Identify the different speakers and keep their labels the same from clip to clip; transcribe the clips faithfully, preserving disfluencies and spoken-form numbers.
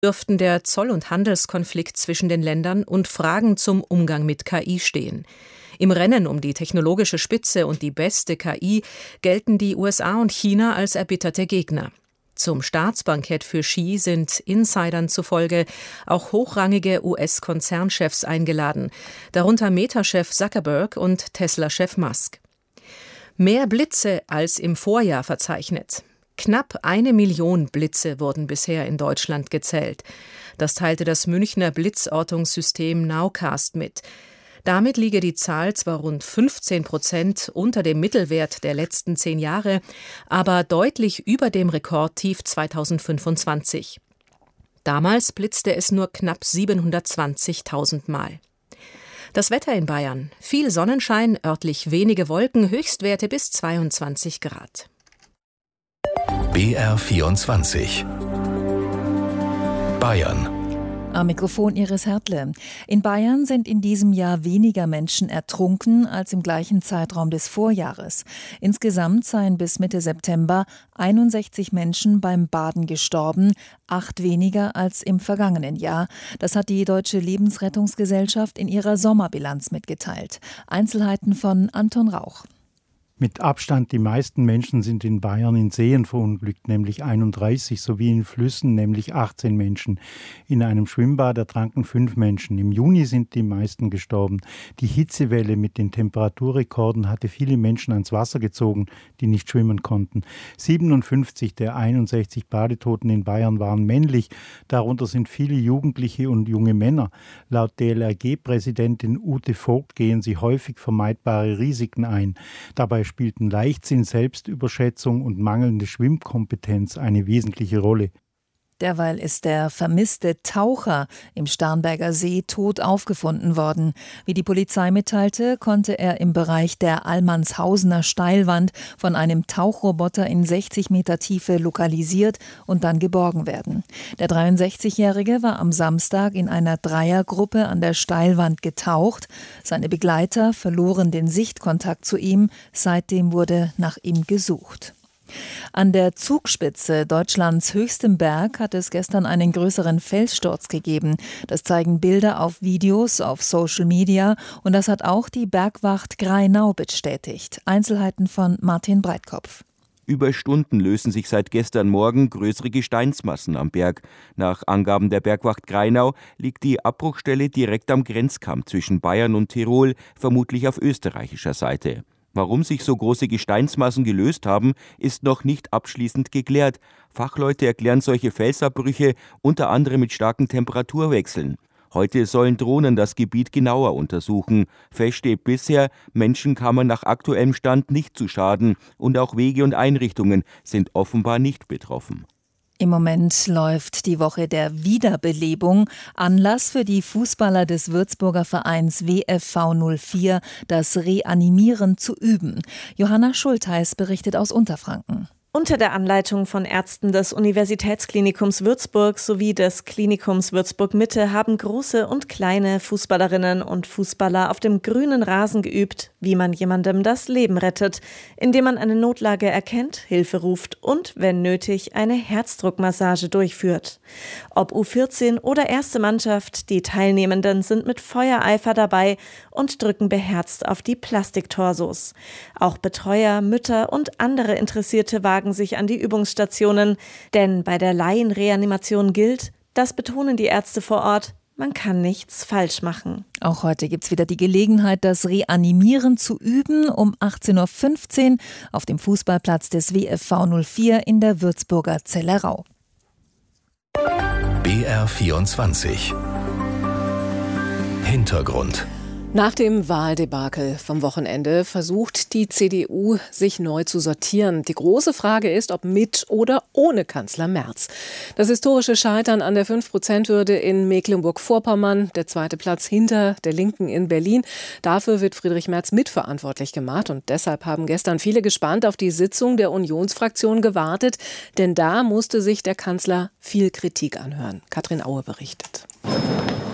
Speaker 1: dürften der Zoll- und Handelskonflikt zwischen den Ländern und Fragen zum Umgang mit K I stehen. Im Rennen um die technologische Spitze und die beste K I gelten die U S A und China als erbitterte Gegner. Zum Staatsbankett für Xi sind Insidern zufolge auch hochrangige U S-Konzernchefs eingeladen, darunter Meta-Chef Zuckerberg und Tesla-Chef Musk. Mehr Blitze als im Vorjahr verzeichnet. Knapp eine Million Blitze wurden bisher in Deutschland gezählt. Das teilte das Münchner Blitzortungssystem Nowcast mit. Damit liege die Zahl zwar rund fünfzehn Prozent unter dem Mittelwert der letzten zehn Jahre, aber deutlich über dem Rekordtief zweitausendfünfundzwanzig. Damals blitzte es nur knapp siebenhundertzwanzigtausend Mal. Das Wetter in Bayern: viel Sonnenschein, örtlich wenige Wolken, Höchstwerte bis zweiundzwanzig Grad.
Speaker 2: B R vierundzwanzig Bayern.
Speaker 3: Am Mikrofon Iris Hertle. In Bayern sind in diesem Jahr weniger Menschen ertrunken als im gleichen Zeitraum des Vorjahres. Insgesamt seien bis Mitte September einundsechzig Menschen beim Baden gestorben, acht weniger als im vergangenen Jahr. Das hat die Deutsche Lebensrettungsgesellschaft in ihrer Sommerbilanz mitgeteilt. Einzelheiten von Anton Rauch.
Speaker 4: Mit Abstand die meisten Menschen sind in Bayern in Seen verunglückt, nämlich einunddreißig, sowie in Flüssen, nämlich achtzehn Menschen. In einem Schwimmbad ertranken fünf Menschen. Im Juni sind die meisten gestorben. Die Hitzewelle mit den Temperaturrekorden hatte viele Menschen ans Wasser gezogen, die nicht schwimmen konnten. siebenundfünfzig der einundsechzig Badetoten in Bayern waren männlich. Darunter sind viele Jugendliche und junge Männer. Laut D L R G-Präsidentin Ute Vogt gehen sie häufig vermeidbare Risiken ein. Dabei spielten Leichtsinn, Selbstüberschätzung und mangelnde Schwimmkompetenz eine wesentliche Rolle.
Speaker 3: Derweil ist der vermisste Taucher im Starnberger See tot aufgefunden worden. Wie die Polizei mitteilte, konnte er im Bereich der Allmannshausener Steilwand von einem Tauchroboter in sechzig Meter Tiefe lokalisiert und dann geborgen werden. Der dreiundsechzigjährige war am Samstag in einer Dreiergruppe an der Steilwand getaucht. Seine Begleiter verloren den Sichtkontakt zu ihm. Seitdem wurde nach ihm gesucht. An der Zugspitze, Deutschlands höchstem Berg, hat es gestern einen größeren Felssturz gegeben. Das zeigen Bilder auf Videos auf Social Media und das hat auch die Bergwacht Grainau bestätigt. Einzelheiten von Martin Breitkopf.
Speaker 5: Über Stunden lösen sich seit gestern Morgen größere Gesteinsmassen am Berg. Nach Angaben der Bergwacht Grainau liegt die Abbruchstelle direkt am Grenzkamm zwischen Bayern und Tirol, vermutlich auf österreichischer Seite. Warum sich so große Gesteinsmassen gelöst haben, ist noch nicht abschließend geklärt. Fachleute erklären solche Felsabbrüche unter anderem mit starken Temperaturwechseln. Heute sollen Drohnen das Gebiet genauer untersuchen. Fest steht bisher, Menschen kamen nach aktuellem Stand nicht zu Schaden und auch Wege und Einrichtungen sind offenbar nicht betroffen.
Speaker 3: Im Moment läuft die Woche der Wiederbelebung. Anlass für die Fußballer des Würzburger Vereins W F V null vier, das Reanimieren zu üben. Johanna Schultheis berichtet aus Unterfranken.
Speaker 6: Unter der Anleitung von Ärzten des Universitätsklinikums Würzburg sowie des Klinikums Würzburg-Mitte haben große und kleine Fußballerinnen und Fußballer auf dem grünen Rasen geübt, wie man jemandem das Leben rettet, indem man eine Notlage erkennt, Hilfe ruft und, wenn nötig, eine Herzdruckmassage durchführt. Ob U vierzehn oder erste Mannschaft, die Teilnehmenden sind mit Feuereifer dabei und drücken beherzt auf die Plastiktorsos. Auch Betreuer, Mütter und andere Interessierte wagen sich an die Übungsstationen, denn bei der Laienreanimation gilt, das betonen die Ärzte vor Ort, man kann nichts falsch machen.
Speaker 3: Auch heute gibt es wieder die Gelegenheit, das Reanimieren zu üben, um achtzehn Uhr fünfzehn auf dem Fußballplatz des W F V null vier in der Würzburger Zellerau.
Speaker 2: B R vierundzwanzig Hintergrund.
Speaker 7: Nach dem Wahldebakel vom Wochenende versucht die C D U, sich neu zu sortieren. Die große Frage ist, ob mit oder ohne Kanzler Merz. Das historische Scheitern an der fünf Prozent Hürde in Mecklenburg-Vorpommern, der zweite Platz hinter der Linken in Berlin. Dafür wird Friedrich Merz mitverantwortlich gemacht. Und deshalb haben gestern viele gespannt auf die Sitzung der Unionsfraktion gewartet. Denn da musste sich der Kanzler viel Kritik anhören. Katrin Aue berichtet.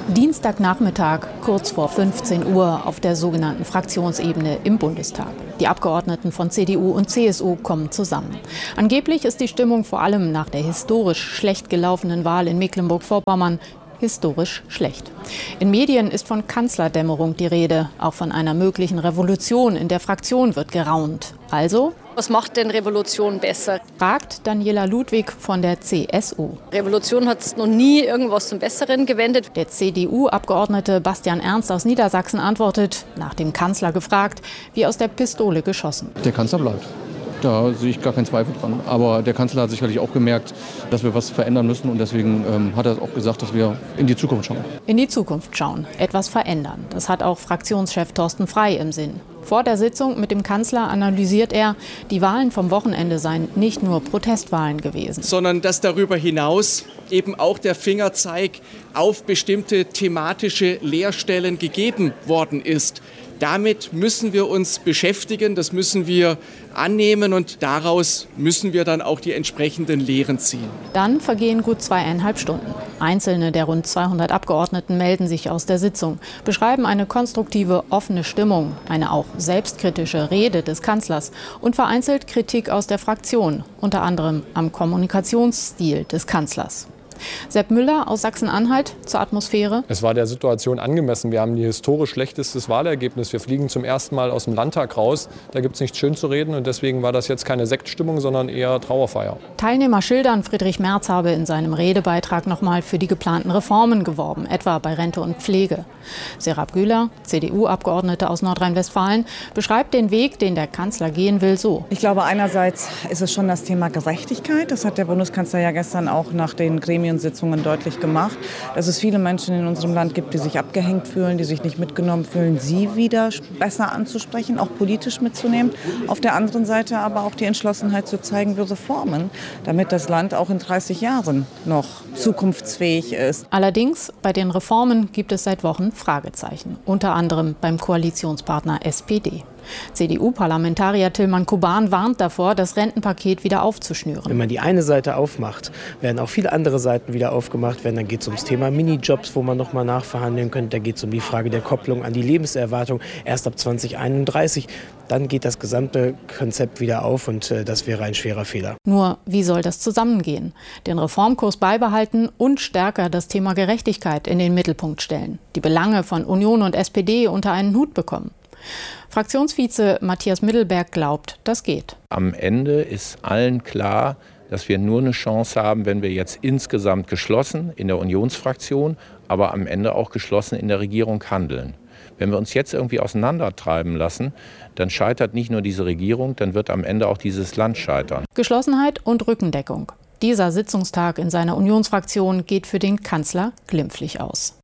Speaker 8: Dienstagnachmittag, kurz vor fünfzehn Uhr, auf der sogenannten Fraktionsebene im Bundestag. Die Abgeordneten von C D U und C S U kommen zusammen. Angeblich ist die Stimmung vor allem nach der historisch schlecht gelaufenen Wahl in Mecklenburg-Vorpommern historisch schlecht. In Medien ist von Kanzlerdämmerung die Rede. Auch von einer möglichen Revolution in der Fraktion wird geraunt. Also:
Speaker 9: Was macht denn Revolution besser?
Speaker 8: Fragt Daniela Ludwig von der C S U.
Speaker 9: Revolution hat noch nie irgendwas zum Besseren gewendet.
Speaker 8: Der C D U-Abgeordnete Bastian Ernst aus Niedersachsen antwortet, nach dem Kanzler gefragt, wie aus der Pistole geschossen.
Speaker 10: Der Kanzler bleibt. Da sehe ich gar keinen Zweifel dran. Aber der Kanzler hat sicherlich auch gemerkt, dass wir was verändern müssen. Und deswegen ähm, hat er auch gesagt, dass wir in die Zukunft schauen.
Speaker 8: In die Zukunft schauen, etwas verändern. Das hat auch Fraktionschef Thorsten Frey im Sinn. Vor der Sitzung mit dem Kanzler analysiert er, die Wahlen vom Wochenende seien nicht nur Protestwahlen gewesen,
Speaker 11: sondern dass darüber hinaus eben auch der Fingerzeig auf bestimmte thematische Leerstellen gegeben worden ist. Damit müssen wir uns beschäftigen, das müssen wir annehmen und daraus müssen wir dann auch die entsprechenden Lehren ziehen.
Speaker 8: Dann vergehen gut zweieinhalb Stunden. Einzelne der rund zweihundert Abgeordneten melden sich aus der Sitzung, beschreiben eine konstruktive, offene Stimmung, eine auch selbstkritische Rede des Kanzlers und vereinzelt Kritik aus der Fraktion, unter anderem am Kommunikationsstil des Kanzlers. Sepp Müller aus Sachsen-Anhalt zur Atmosphäre.
Speaker 12: Es war der Situation angemessen. Wir haben ein historisch schlechtestes Wahlergebnis. Wir fliegen zum ersten Mal aus dem Landtag raus. Da gibt es nichts schön zu reden. Und deswegen war das jetzt keine Sektstimmung, sondern eher Trauerfeier.
Speaker 8: Teilnehmer schildern, Friedrich Merz habe in seinem Redebeitrag noch mal für die geplanten Reformen geworben, etwa bei Rente und Pflege. Serap Güler, C D U-Abgeordnete aus Nordrhein-Westfalen, beschreibt den Weg, den der Kanzler gehen will, so.
Speaker 13: Ich glaube, einerseits ist es schon das Thema Gerechtigkeit. Das hat der Bundeskanzler ja gestern auch nach den Gremiensitzungen deutlich gemacht, dass es viele Menschen in unserem Land gibt, die sich abgehängt fühlen, die sich nicht mitgenommen fühlen, sie wieder besser anzusprechen, auch politisch mitzunehmen. Auf der anderen Seite aber auch die Entschlossenheit zu zeigen, wir Reformen, damit das Land auch in dreißig Jahren noch zukunftsfähig ist.
Speaker 8: Allerdings, bei den Reformen gibt es seit Wochen Fragezeichen, unter anderem beim Koalitionspartner S P D. C D U-Parlamentarier Tilman Kuban warnt davor, das Rentenpaket wieder aufzuschnüren.
Speaker 14: Wenn man die eine Seite aufmacht, werden auch viele andere Seiten wieder aufgemacht werden. Dann geht es ums Thema Minijobs, wo man noch mal nachverhandeln könnte. Da geht es um die Frage der Kopplung an die Lebenserwartung erst ab zwanzig einunddreißig. Dann geht das gesamte Konzept wieder auf und äh, das wäre ein schwerer Fehler.
Speaker 8: Nur, wie soll das zusammengehen? Den Reformkurs beibehalten und stärker das Thema Gerechtigkeit in den Mittelpunkt stellen. Die Belange von Union und S P D unter einen Hut bekommen. Fraktionsvize Matthias Middelberg glaubt, das geht.
Speaker 15: Am Ende ist allen klar, dass wir nur eine Chance haben, wenn wir jetzt insgesamt geschlossen in der Unionsfraktion, aber am Ende auch geschlossen in der Regierung handeln. Wenn wir uns jetzt irgendwie auseinandertreiben lassen, dann scheitert nicht nur diese Regierung, dann wird am Ende auch dieses Land scheitern.
Speaker 8: Geschlossenheit und Rückendeckung. Dieser Sitzungstag in seiner Unionsfraktion geht für den Kanzler glimpflich aus.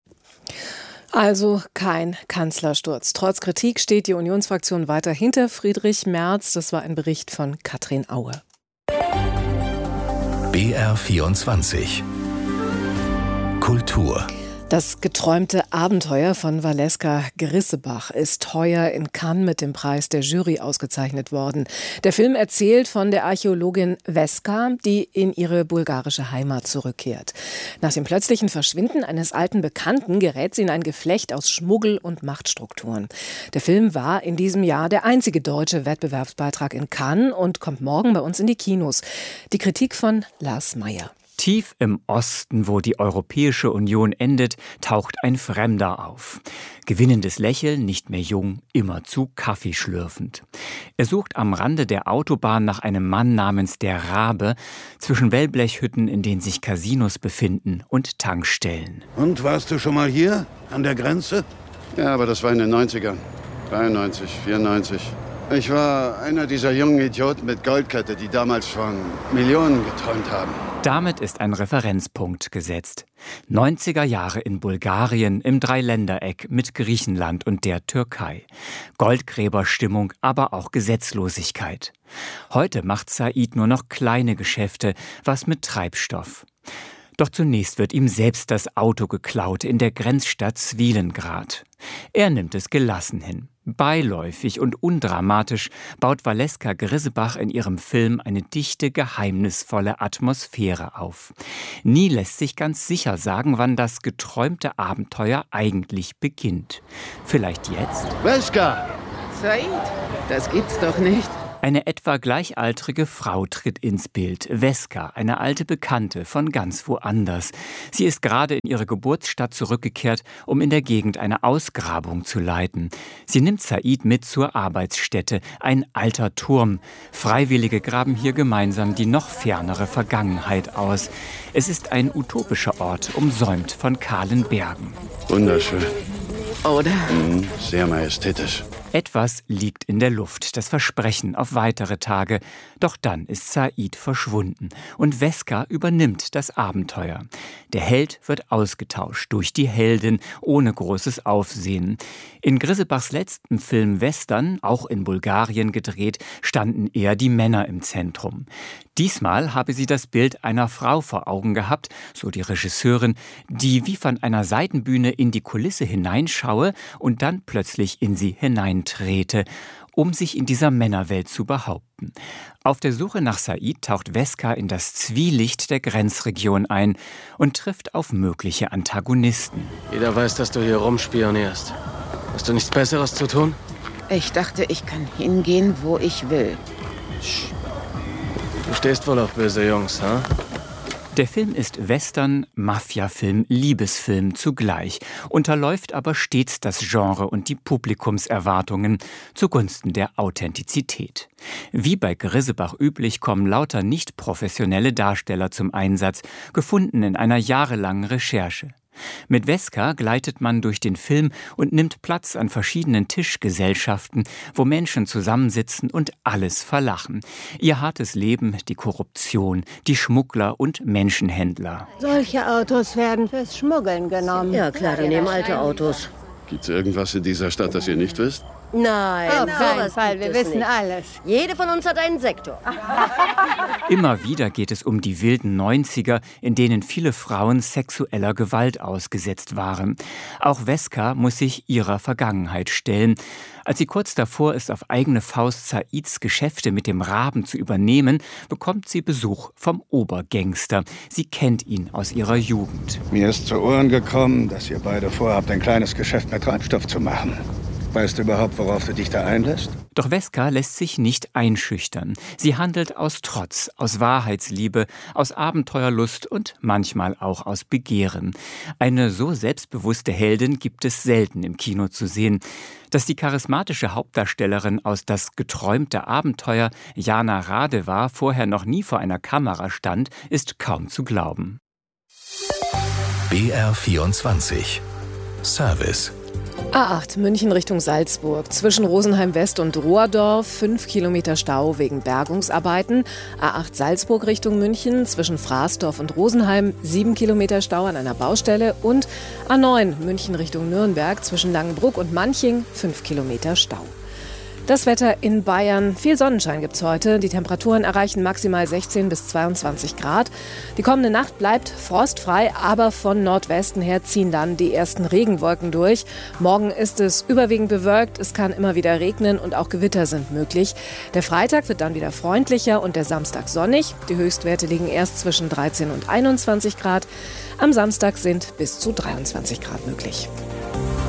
Speaker 7: Also kein Kanzlersturz. Trotz Kritik steht die Unionsfraktion weiter hinter Friedrich Merz. Das war ein Bericht von Katrin Aue.
Speaker 2: B R vierundzwanzig Kultur.
Speaker 7: Das geträumte Abenteuer von Valeska Grissebach ist heuer in Cannes mit dem Preis der Jury ausgezeichnet worden. Der Film erzählt von der Archäologin Veska, die in ihre bulgarische Heimat zurückkehrt. Nach dem plötzlichen Verschwinden eines alten Bekannten gerät sie in ein Geflecht aus Schmuggel und Machtstrukturen. Der Film war in diesem Jahr der einzige deutsche Wettbewerbsbeitrag in Cannes und kommt morgen bei uns in die Kinos. Die Kritik von Lars Meyer.
Speaker 16: Tief im Osten, wo die Europäische Union endet, taucht ein Fremder auf. Gewinnendes Lächeln, nicht mehr jung, immerzu Kaffee schlürfend. Er sucht am Rande der Autobahn nach einem Mann namens der Rabe, zwischen Wellblechhütten, in denen sich Casinos befinden, und Tankstellen.
Speaker 17: Und, warst du schon mal hier, an der Grenze? Ja, aber das war in den neunzigern. dreiundneunzig, vierundneunzig. Ich war einer dieser jungen Idioten mit Goldkette, die damals von Millionen geträumt haben.
Speaker 16: Damit ist ein Referenzpunkt gesetzt. neunziger Jahre in Bulgarien im Dreiländereck mit Griechenland und der Türkei. Goldgräberstimmung, aber auch Gesetzlosigkeit. Heute macht Said nur noch kleine Geschäfte, was mit Treibstoff. Doch zunächst wird ihm selbst das Auto geklaut in der Grenzstadt Svilengrad. Er nimmt es gelassen hin. Beiläufig und undramatisch baut Valeska Grisebach in ihrem Film eine dichte, geheimnisvolle Atmosphäre auf. Nie lässt sich ganz sicher sagen, wann das geträumte Abenteuer eigentlich beginnt. Vielleicht jetzt?
Speaker 18: Valeska! Said, das gibt's doch nicht.
Speaker 16: Eine etwa gleichaltrige Frau tritt ins Bild. Veska, eine alte Bekannte von ganz woanders. Sie ist gerade in ihre Geburtsstadt zurückgekehrt, um in der Gegend eine Ausgrabung zu leiten. Sie nimmt Said mit zur Arbeitsstätte, ein alter Turm. Freiwillige graben hier gemeinsam die noch fernere Vergangenheit aus. Es ist ein utopischer Ort, umsäumt von kahlen Bergen.
Speaker 17: Wunderschön.
Speaker 18: Oder?
Speaker 17: Mhm, sehr majestätisch.
Speaker 16: Etwas liegt in der Luft, das Versprechen auf weitere Tage. Doch dann ist Said verschwunden und Veska übernimmt das Abenteuer. Der Held wird ausgetauscht durch die Heldin, ohne großes Aufsehen. In Grisebachs letzten Film Western, auch in Bulgarien gedreht, standen eher die Männer im Zentrum. Diesmal habe sie das Bild einer Frau vor Augen gehabt, so die Regisseurin, die wie von einer Seitenbühne in die Kulisse hineinschaue und dann plötzlich in sie hineintrete, um sich in dieser Männerwelt zu behaupten. Auf der Suche nach Said taucht Veska in das Zwielicht der Grenzregion ein und trifft auf mögliche Antagonisten.
Speaker 19: Jeder weiß, dass du hier rumspionierst. Hast du nichts Besseres zu tun?
Speaker 18: Ich dachte, ich kann hingehen, wo ich will.
Speaker 19: Du stehst wohl auf böse Jungs, ha?
Speaker 16: Der Film ist Western, Mafiafilm, Liebesfilm zugleich, unterläuft aber stets das Genre und die Publikumserwartungen zugunsten der Authentizität. Wie bei Grisebach üblich kommen lauter nicht professionelle Darsteller zum Einsatz, gefunden in einer jahrelangen Recherche. Mit Veska gleitet man durch den Film und nimmt Platz an verschiedenen Tischgesellschaften, wo Menschen zusammensitzen und alles verlachen. Ihr hartes Leben, die Korruption, die Schmuggler und Menschenhändler.
Speaker 20: Solche Autos werden fürs Schmuggeln genommen.
Speaker 21: Ja klar, die nehmen alte Autos.
Speaker 17: Gibt's irgendwas in dieser Stadt, das ihr nicht wisst?
Speaker 21: Nein,
Speaker 20: auf keinen Fall, wir wissen
Speaker 21: nicht.
Speaker 20: alles.
Speaker 21: Jede von uns hat einen Sektor.
Speaker 16: Immer wieder geht es um die wilden Neunziger, in denen viele Frauen sexueller Gewalt ausgesetzt waren. Auch Veska muss sich ihrer Vergangenheit stellen. Als sie kurz davor ist, auf eigene Faust Saids Geschäfte mit dem Raben zu übernehmen, bekommt sie Besuch vom Obergangster. Sie kennt ihn aus ihrer Jugend.
Speaker 22: Mir ist zu Ohren gekommen, dass ihr beide vorhabt, ein kleines Geschäft mit Treibstoff zu machen. Weißt du überhaupt, worauf du dich da einlässt?
Speaker 16: Doch Veska lässt sich nicht einschüchtern. Sie handelt aus Trotz, aus Wahrheitsliebe, aus Abenteuerlust und manchmal auch aus Begehren. Eine so selbstbewusste Heldin gibt es selten im Kino zu sehen. Dass die charismatische Hauptdarstellerin aus Das geträumte Abenteuer, Jana Radewa, vorher noch nie vor einer Kamera stand, ist kaum zu glauben.
Speaker 2: B R vierundzwanzig Service.
Speaker 7: A acht München Richtung Salzburg. Zwischen Rosenheim West und Rohrdorf fünf Kilometer Stau wegen Bergungsarbeiten. A acht Salzburg Richtung München. Zwischen Fraßdorf und Rosenheim sieben Kilometer Stau an einer Baustelle. Und A neun München Richtung Nürnberg. Zwischen Langenbruck und Manching fünf Kilometer Stau. Das Wetter in Bayern. Viel Sonnenschein gibt's heute. Die Temperaturen erreichen maximal sechzehn bis zweiundzwanzig Grad. Die kommende Nacht bleibt frostfrei, aber von Nordwesten her ziehen dann die ersten Regenwolken durch. Morgen ist es überwiegend bewölkt, es kann immer wieder regnen und auch Gewitter sind möglich. Der Freitag wird dann wieder freundlicher und der Samstag sonnig. Die Höchstwerte liegen erst zwischen dreizehn und einundzwanzig Grad. Am Samstag sind bis zu dreiundzwanzig Grad möglich.